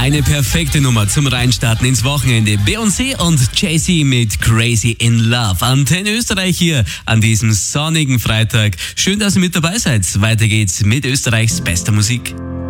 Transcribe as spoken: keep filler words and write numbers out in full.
Eine perfekte Nummer zum Reinstarten ins Wochenende. Beyoncé und Jay-Z mit Crazy in Love. Antenne Österreich hier an diesem sonnigen Freitag. Schön, dass ihr mit dabei seid. Weiter geht's mit Österreichs bester Musik.